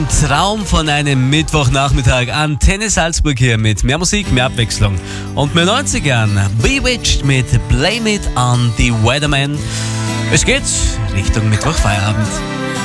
Ein Traum von einem Mittwochnachmittag. Antenne Salzburg hier mit mehr Musik, mehr Abwechslung. Und mit 90ern Bewitched mit Blame It on the Weatherman. Es geht Richtung Mittwochfeierabend.